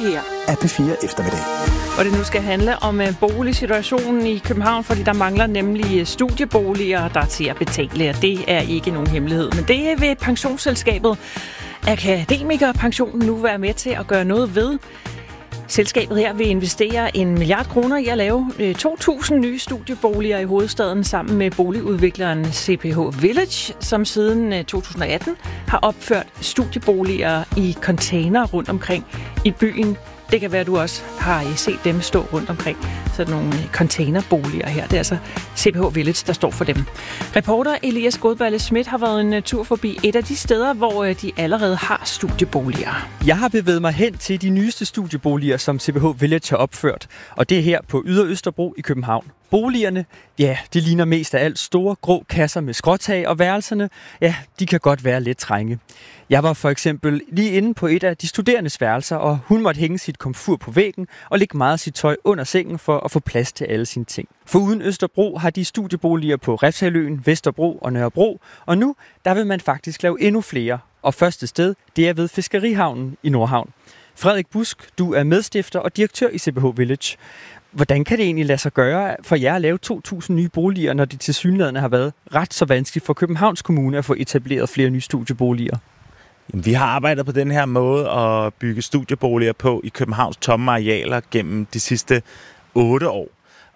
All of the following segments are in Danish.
her er P4 Eftermiddag. Og det nu skal handle om boligsituationen i København, fordi der mangler nemlig studieboliger, der er til at betale, og det er ikke nogen hemmelighed. Men det vil pensionsselskabet Akademikerpensionen nu være med til at gøre noget ved. Selskabet her vil investere 1 milliard kroner i at lave 2.000 nye studieboliger i hovedstaden sammen med boligudvikleren CPH Village, som siden 2018 har opført studieboliger i container rundt omkring i byen. Det kan være, at du også har set dem stå rundt omkring sådan nogle containerboliger her. Det er altså CPH Village, der står for dem. Reporter Elias Godballe Schmidt har været en tur forbi et af de steder, hvor de allerede har studieboliger. Jeg har bevæget mig hen til de nyeste studieboliger, som CPH Village har opført. Og det er her på Ydre Østerbro i København. Boligerne, ja, de ligner mest af alt store, grå kasser med skråtag, og værelserne, ja, de kan godt være lidt trænge. Jeg var for eksempel lige inde på et af de studerendes værelser, og hun måtte hænge sit komfur på væggen og lægge meget af sit tøj under sengen for at få plads til alle sine ting. For uden Østerbro har de studieboliger på Refshaleøen, Vesterbro og Nørrebro, og nu der vil man faktisk lave endnu flere. Og første sted, det er ved Fiskerihavnen i Nordhavn. Frederik Busk, du er medstifter og direktør i CPH Village. Hvordan kan det egentlig lade sig gøre for jer at lave 2.000 nye boliger, når det tilsyneladende har været ret så vanskeligt for Københavns Kommune at få etableret flere nye studieboliger? Vi har arbejdet på den her måde at bygge studieboliger på i Københavns tomme arealer gennem de sidste 8 år.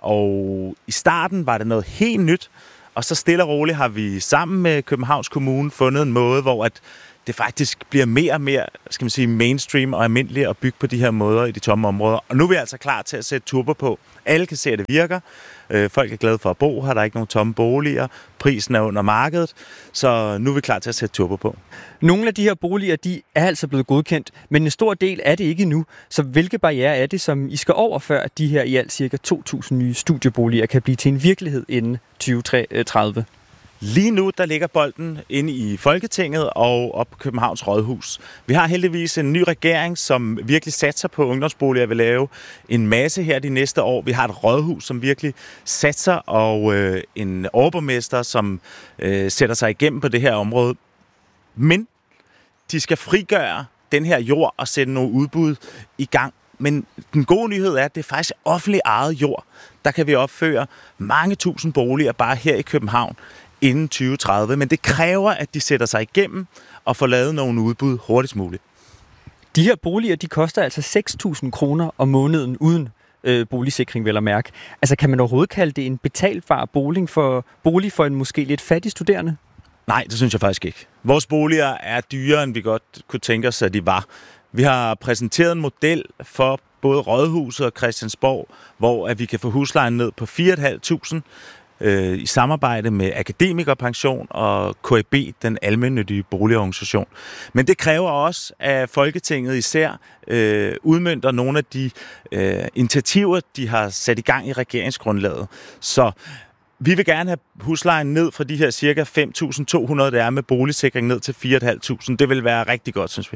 Og i starten var det noget helt nyt, og så stille og roligt har vi sammen med Københavns Kommune fundet en måde, hvor at det faktisk bliver mere og mere, skal man sige, mainstream og almindeligt at bygge på de her måder i de tomme områder. Og nu er vi altså klar til at sætte turbo på. Alle kan se, at det virker. Folk er glade for at bo her. Der er ikke nogen tomme boliger. Prisen er under markedet. Så nu er vi klar til at sætte turbo på. Nogle af de her boliger, de er altså blevet godkendt, men en stor del er det ikke endnu. Så hvilke barrierer er det, som I skal over, før de her i alt cirka 2.000 nye studieboliger kan blive til en virkelighed inden 2030? Lige nu, der ligger bolden inde i Folketinget og op på Københavns Rådhus. Vi har heldigvis en ny regering, som virkelig satser på ungdomsboliger og vil lave en masse her de næste år. Vi har et rådhus, som virkelig satser, og en overborgmester, som sætter sig igennem på det her område. Men de skal frigøre den her jord og sætte nogle udbud i gang. Men den gode nyhed er, at det er faktisk offentligt ejet jord. Der kan vi opføre mange tusind boliger bare her i København inden 2030, men det kræver, at de sætter sig igennem og får lavet nogle udbud hurtigst muligt. De her boliger, de koster altså 6.000 kroner om måneden uden boligsikring, vel at mærke. Altså, kan man overhovedet kalde det en betalbar bolig for en måske lidt fattig studerende? Nej, det synes jeg faktisk ikke. Vores boliger er dyrere, end vi godt kunne tænke os, at de var. Vi har præsenteret en model for både Rådhuset og Christiansborg, hvor at vi kan få huslejen ned på 4.500 i samarbejde med Akademikerpension og KAB, den almennyttige boligorganisation. Men det kræver også, at Folketinget især udmønter nogle af de initiativer, de har sat i gang i regeringsgrundlaget. Så vi vil gerne have huslejen ned fra de her cirka 5.200, der er med boligsikring, ned til 4.500. Det vil være rigtig godt, synes vi.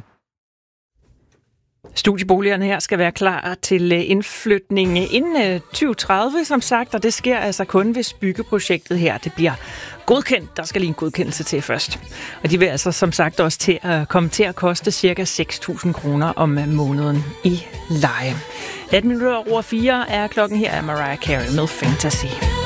Studieboligerne her skal være klar til indflytning inden 2030, som sagt, og det sker altså kun, hvis byggeprojektet her det bliver godkendt. Der skal lige en godkendelse til først. Og de vil altså som sagt også til at komme til at koste ca. 6.000 kroner om måneden i leje. 18 minutter over 4 er klokken. Her er Mariah Carey med Fantasy.